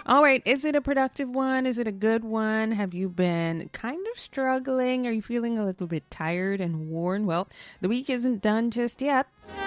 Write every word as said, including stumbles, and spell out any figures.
All right. Is it a productive one? Is it a good one? Have you been kind of struggling? Are you feeling a little bit tired and worn? Well, the week isn't done just yet.